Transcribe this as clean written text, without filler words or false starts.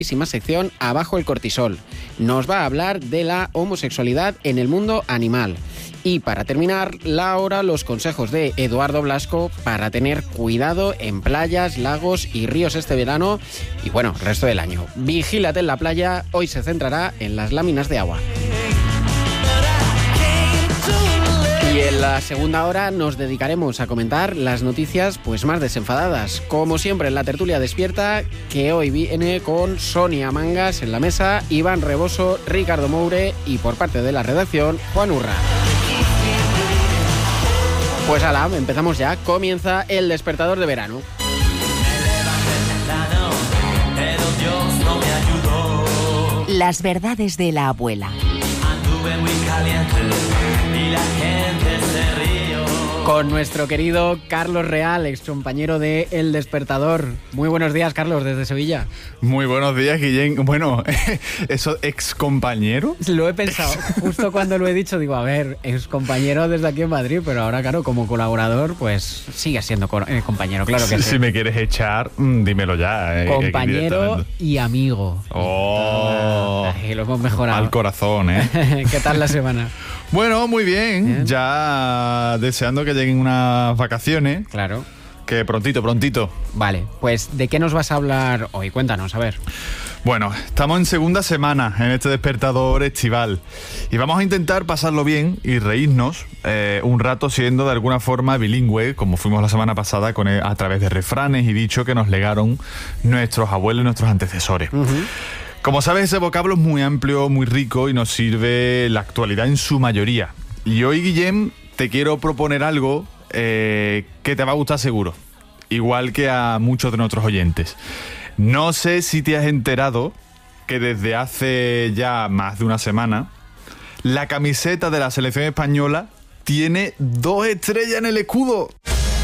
sección Abajo el cortisol. Nos va a hablar de la homosexualidad en el mundo animal. Y para terminar, los consejos de Eduardo Blasco para tener cuidado en playas, lagos y ríos este verano y el resto del año. Vigílate en la playa, hoy se centrará en las láminas de agua. Y en la segunda hora nos dedicaremos a comentar las noticias más desenfadadas. Como siempre en la tertulia despierta, que hoy viene con Sonia Mangas en la mesa, Iván Reboso, Ricardo Moure y por parte de la redacción, Juan Urra. Pues empezamos ya. Comienza el despertador de verano. Las verdades de la abuela. Anduve muy caliente y la gente se rió. Con nuestro querido Carlos Real, excompañero de El Despertador. Muy buenos días, Carlos, desde Sevilla. Muy buenos días, Guillén. Bueno, ¿eso excompañero? Lo he pensado. Justo cuando lo he dicho, digo, a ver, excompañero desde aquí en Madrid, pero ahora, claro, como colaborador, pues sigue siendo compañero, claro que sí. Si me quieres echar, dímelo ya. Compañero y amigo. ¡Oh! Ay, lo hemos mejorado. Al corazón, ¿eh? ¿Qué tal la semana? Bueno, muy bien. Ya deseando que lleguen unas vacaciones. Claro. Que prontito. Vale, pues ¿de qué nos vas a hablar hoy? Cuéntanos, a ver. Bueno, estamos en segunda semana en este despertador estival y vamos a intentar pasarlo bien y reírnos un rato siendo de alguna forma bilingüe, como fuimos la semana pasada a través de refranes y dichos que nos legaron nuestros abuelos y nuestros antecesores. Uh-huh. Como sabes, ese vocablo es muy amplio, muy rico y nos sirve la actualidad en su mayoría. Y hoy, Guillem, te quiero proponer algo que te va a gustar seguro, igual que a muchos de nuestros oyentes. No sé si te has enterado que desde hace ya más de una semana la camiseta de la selección española tiene 2 estrellas en el escudo.